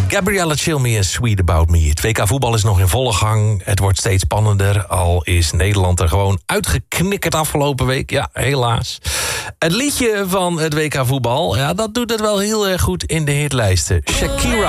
Gabriella Chill Me and Sweet About Me. Het WK voetbal is nog in volle gang. Het wordt steeds spannender. Al is Nederland er gewoon uitgeknikkerd afgelopen week. Ja, helaas. Het liedje van het WK voetbal, ja, dat doet het wel heel erg goed in de hitlijsten. Shakira.